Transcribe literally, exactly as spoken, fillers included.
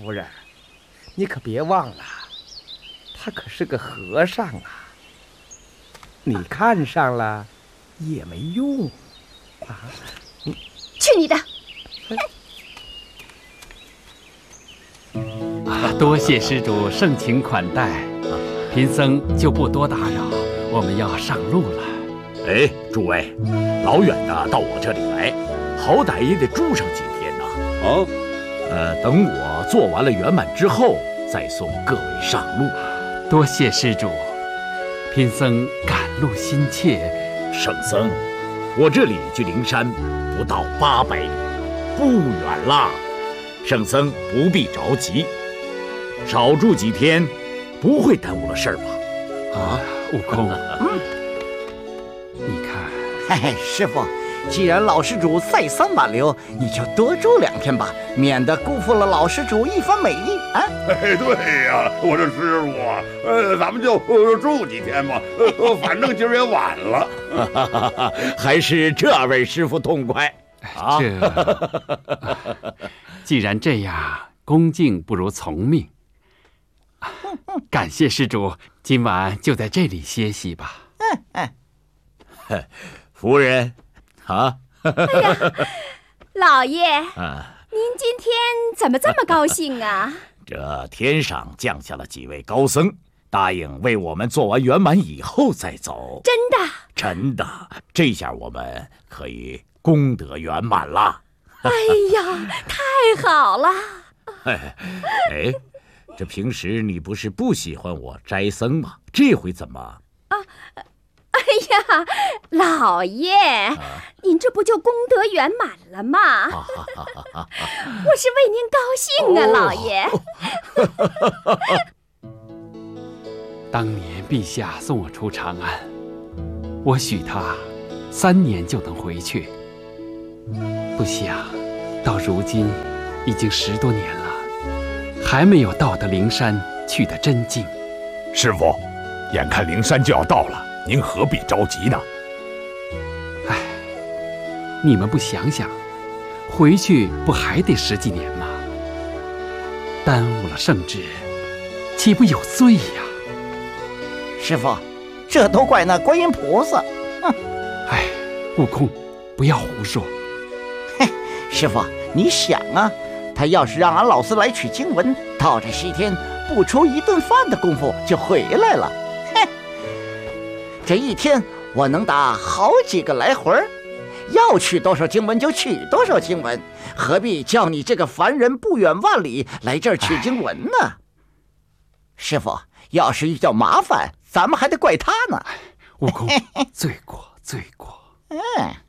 夫人，你可别忘了，他可是个和尚啊，你看上了也没用啊！ 去你的！ 啊，多谢施主盛情款待，贫僧就不多打扰，我们要上路了。 哎，诸位，老远的到我这里来，好歹也得住上几天呐。 哦， 呃，等我做完了圆满之后，再送各位上路。 多谢施主，贫僧赶路心切。 圣僧，我这里距灵山不到八百里，不远啦。圣僧不必着急，少住几天，不会耽误了事儿吧？ 啊，悟空，嗯，你看， 嘿嘿，师傅，既然老施主再三挽留，你就多住两天吧，免得辜负了老施主一番美意啊！ 哎，对呀，我这师傅啊，呃，咱们就住几天嘛，呃，反正今儿也晚了， 还是这位师傅痛快啊！ 这，既然这样，恭敬不如从命。感谢施主，今晚就在这里歇息吧。 嗯嗯，夫人，啊， 哎呀，老爷， 啊， 您今天怎么这么高兴啊？ 这天上降下了几位高僧，答应为我们做完圆满以后再走。 真的？ 真的，这下我们可以功德圆满了。 哎呀，太好了！ 哎，哎，这平时你不是不喜欢我斋僧吗？这回怎么？ 啊，哎呀，老爷，啊、您这不就功德圆满了吗？我是为您高兴啊，老爷。 当年陛下送我出长安，我许他三年就能回去。不想到如今已经十多年了，还没有到得灵山去得真静。 师傅，眼看灵山就要到了，您何必着急呢？ 唉，你们不想想，回去不还得十几年吗？耽误了圣旨，岂不有罪呀？ 师傅，这都怪那观音菩萨。哼！ 唉，悟空，不要胡说。 嘿，师傅，你想啊，他要是让俺老师来取经文，到这西天不出一顿饭的功夫就回来了。嘿，这一天我能打好几个来回，要取多少经文就取多少经文，何必叫你这个凡人不远万里来这儿取经文呢？师傅，要是遇到麻烦，咱们还得怪他呢。 悟空，罪过罪过。 嗯。